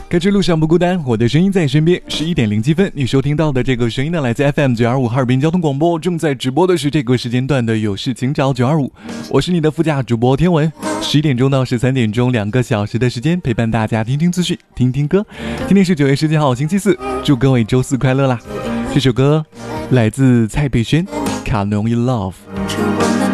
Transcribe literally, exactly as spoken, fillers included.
开车路上不孤单，我的声音在身边。十一点零七分，你收听到的这个声音呢，来自 F M 九二五哈尔滨交通广播，正在直播的是这个时间段的有事情找九二五，我是你的副驾主播天文。十一点钟到十三点钟，两个小时的时间陪伴大家听听资讯，听听歌。今天是九月十七号，星期四，祝各位周四快乐啦！这首歌来自蔡佩轩，《卡农 in Love》。